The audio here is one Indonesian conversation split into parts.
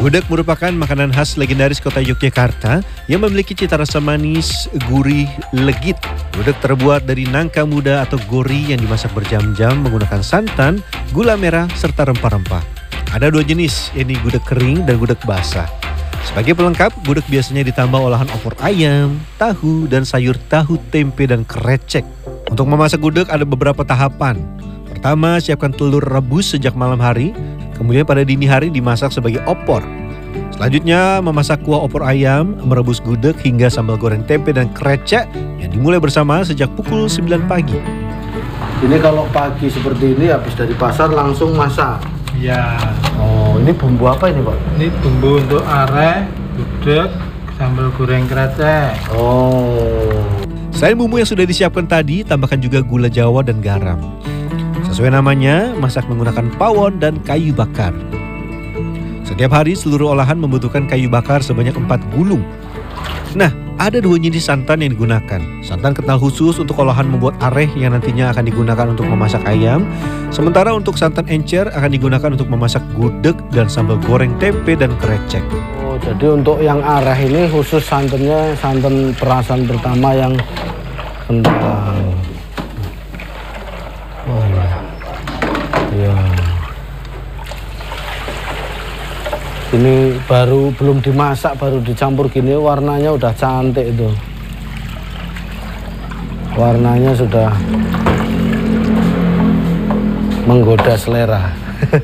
Gudeg merupakan makanan khas legendaris kota Yogyakarta yang memiliki cita rasa manis, gurih, legit. Gudeg terbuat dari nangka muda atau gori yang dimasak berjam-jam menggunakan santan, gula merah, serta rempah-rempah. Ada dua jenis, yakni gudeg kering dan gudeg basah. Sebagai pelengkap, gudeg biasanya ditambah olahan opor ayam, tahu, dan sayur tahu, tempe, dan krecek. Untuk memasak gudeg ada beberapa tahapan. Pertama, siapkan telur rebus sejak malam hari. Kemudian pada dini hari dimasak sebagai opor. Selanjutnya memasak kuah opor ayam, merebus gudeg hingga sambal goreng tempe dan krecek yang dimulai bersama sejak pukul 9 pagi. Ini kalau pagi seperti ini habis dari pasar langsung masak? Ya. Oh, ini bumbu apa ini Pak? Ini bumbu untuk areh, gudeg, sambal goreng krecek. Oh. Selain bumbu yang sudah disiapkan tadi, tambahkan juga gula jawa dan garam. Sesuai namanya, masak menggunakan pawon dan kayu bakar. Setiap hari seluruh olahan membutuhkan kayu bakar sebanyak 4 gulung. Nah, ada dua jenis santan yang digunakan. Santan kental khusus untuk olahan membuat areh yang nantinya akan digunakan untuk memasak ayam. Sementara untuk santan encer akan digunakan untuk memasak gudeg dan sambal goreng tempe dan krecek. Oh, jadi untuk yang areh ini khusus santannya santan perasan pertama yang kental. Oh iya. Ya. Ini baru belum dimasak, baru dicampur gini warnanya udah cantik itu. Warnanya sudah menggoda selera.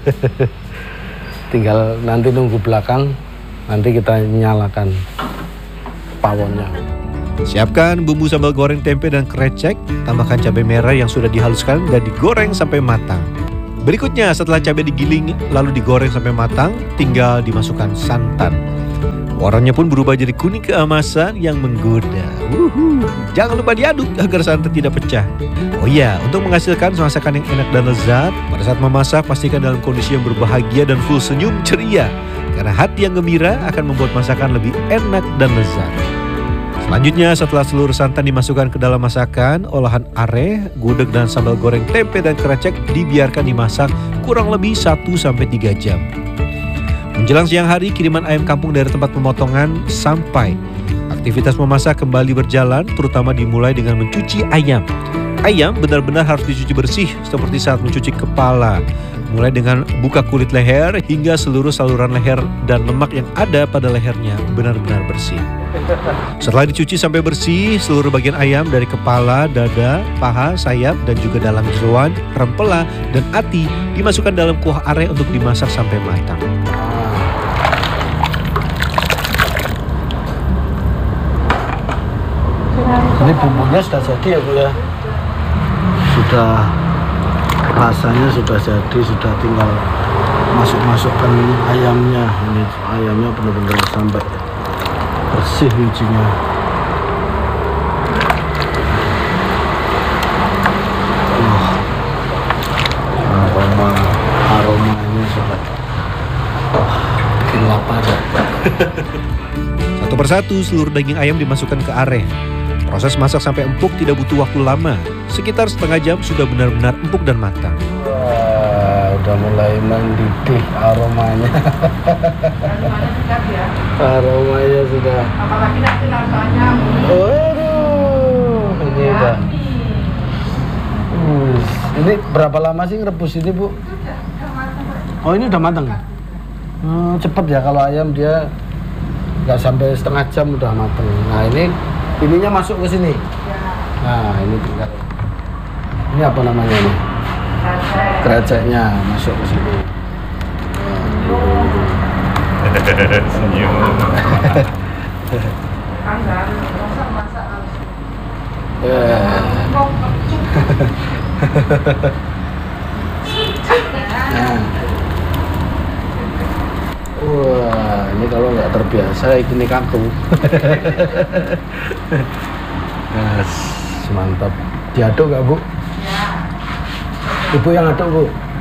Tinggal nanti nunggu belakang, nanti kita nyalakan pawonnya. Siapkan bumbu sambal goreng tempe dan krecek, tambahkan cabai merah yang sudah dihaluskan dan digoreng sampai matang. Berikutnya setelah cabai digiling lalu digoreng sampai matang, tinggal dimasukkan santan. Warnanya pun berubah jadi kuning keemasan yang menggoda. Jangan lupa diaduk agar santan tidak pecah. Oh iya, untuk menghasilkan masakan yang enak dan lezat, pada saat memasak pastikan dalam kondisi yang berbahagia dan full senyum ceria. Karena hati yang gembira akan membuat masakan lebih enak dan lezat. Selanjutnya setelah seluruh santan dimasukkan ke dalam masakan, olahan areh, gudeg dan sambal goreng tempe dan krecek dibiarkan dimasak kurang lebih 1-3 jam. Menjelang siang hari, kiriman ayam kampung dari tempat pemotongan sampai. Aktivitas memasak kembali berjalan, terutama dimulai dengan mencuci ayam. Ayam benar-benar harus dicuci bersih seperti saat mencuci kepala. Mulai dengan buka kulit leher hingga seluruh saluran leher dan lemak yang ada pada lehernya benar-benar bersih. Setelah dicuci sampai bersih, seluruh bagian ayam dari kepala, dada, paha, sayap, dan juga dalam jeroan, rempela, dan ati dimasukkan dalam kuah areh untuk dimasak sampai matang. Ini bumbunya sudah jadi ya Bu ya? Sudah, rasanya sudah jadi, sudah tinggal masukkan ayamnya. Ini ayamnya benar-benar sampai bersih nyucinya. Aromanya sudah bikin lapar. Satu persatu seluruh daging ayam dimasukkan ke areh. Proses masak sampai empuk tidak butuh waktu lama. Sekitar setengah jam sudah benar-benar empuk dan matang. Wah, udah mulai mendidih aromanya. Aromanya sudah. Apalagi nanti rasanya. Waduh, ini udah. Ini berapa lama sih ngerebus ini Bu? Oh, ini udah matang. Cepet ya kalau ayam, dia nggak sampai setengah jam udah matang. Nah ininya masuk ke sini. Nah ini tinggal. Ini apa namanya ini? Kreceknya masuk ke sini. Senyum. Wah, ini kalau nggak terbiasa ini kaku. Yes, mantap. Diaduk nggak Bu? Ibu yang aduk Bu.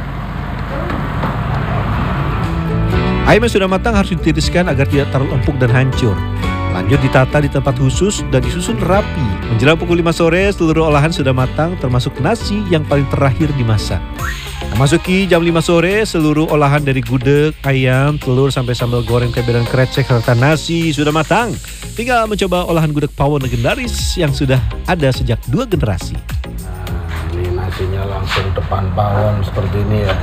Ayam yang sudah matang harus ditiriskan agar tidak terlalu empuk dan hancur. Lanjut ditata di tempat khusus dan disusun rapi. Menjelang pukul 5 sore, seluruh olahan sudah matang termasuk nasi yang paling terakhir dimasak. Memasuki jam 5 sore, seluruh olahan dari gudeg, ayam, telur, sampai sambal goreng tempe dan krecek serta nasi sudah matang. Tinggal mencoba olahan gudeg pawon legendaris yang sudah ada sejak 2 generasi. Nah, ini nasinya langsung depan pawon seperti ini ya.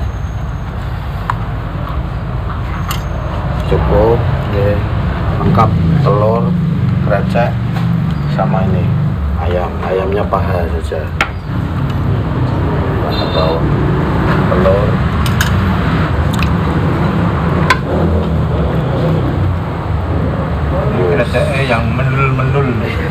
Cukup, ya. Lengkap telur, krecek, sama ini ayamnya paha saja. Atau telur. Kreceknya yang mendul-mendul.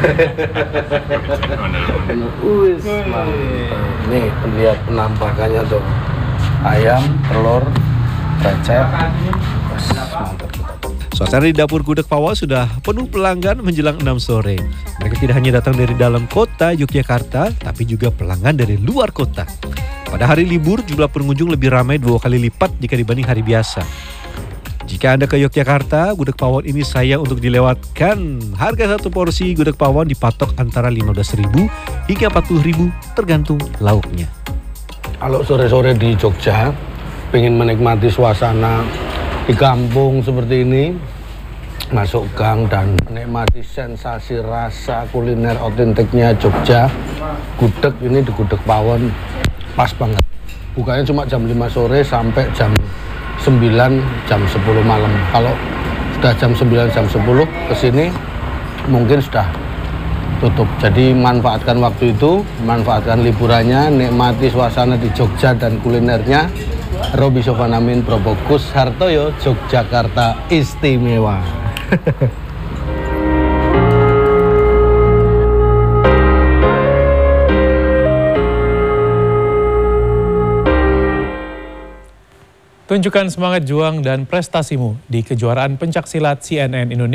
Wis, mantap. Nih lihat penampakannya tuh. Ayam, telur, krecek. Wes, mantap. Suasana di dapur gudeg pawon sudah penuh pelanggan menjelang 6 sore. Mereka tidak hanya datang dari dalam kota Yogyakarta, tapi juga pelanggan dari luar kota. Pada hari libur, jumlah pengunjung lebih ramai 2 kali lipat jika dibanding hari biasa. Jika Anda ke Yogyakarta, gudeg pawon ini sayang untuk dilewatkan. Harga satu porsi gudeg pawon dipatok antara 15.000 hingga 40.000 tergantung lauknya. Kalau sore-sore di Jogja, pengen menikmati suasana di kampung seperti ini, masuk gang dan menikmati sensasi rasa kuliner otentiknya Jogja, gudeg ini di gudeg pawon pas banget. Bukanya cuma jam 5 sore sampai jam 9, jam 10 malam. Kalau sudah jam 9, jam 10 kesini mungkin sudah tutup. Jadi manfaatkan waktu itu, manfaatkan liburannya, nikmati suasana di Jogja dan kulinernya. Roby Sofwan Amin, Probokus Hartoyo, Yogyakarta istimewa. Tunjukkan semangat juang dan prestasimu di kejuaraan pencaksilat CNN Indonesia.